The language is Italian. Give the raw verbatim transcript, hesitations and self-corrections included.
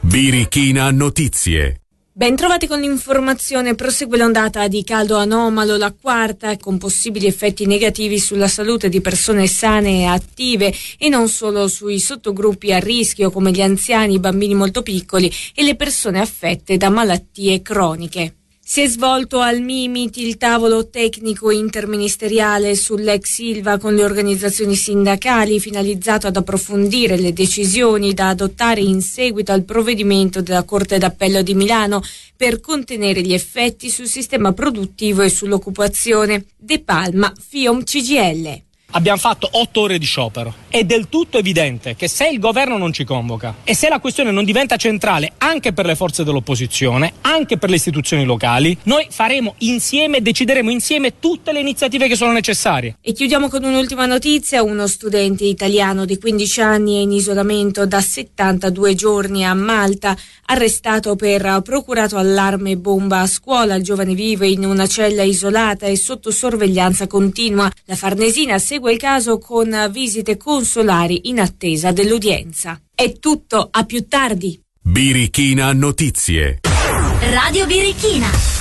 Birichina Notizie. Ben trovati con l'informazione. Prosegue l'ondata di caldo anomalo, la quarta, con possibili effetti negativi sulla salute di persone sane e attive e non solo sui sottogruppi a rischio come gli anziani, i bambini molto piccoli e le persone affette da malattie croniche. Si è svolto al Mimit il tavolo tecnico interministeriale sull'ex Ilva con le organizzazioni sindacali, finalizzato ad approfondire le decisioni da adottare in seguito al provvedimento della Corte d'Appello di Milano per contenere gli effetti sul sistema produttivo e sull'occupazione. De Palma, FIOM C G I L. Abbiamo fatto otto ore di sciopero. È del tutto evidente che se il governo non ci convoca e se la questione non diventa centrale anche per le forze dell'opposizione, anche per le istituzioni locali, noi faremo insieme, decideremo insieme tutte le iniziative che sono necessarie. E chiudiamo con un'ultima notizia. Uno studente italiano di quindici anni è in isolamento da settantadue giorni a Malta, arrestato per procurato allarme bomba a scuola. Il giovane vive in una cella isolata e sotto sorveglianza continua. La Farnesina segue il caso con visite consolari in attesa dell'udienza. È tutto, a più tardi. Birichina Notizie. Radio Birichina.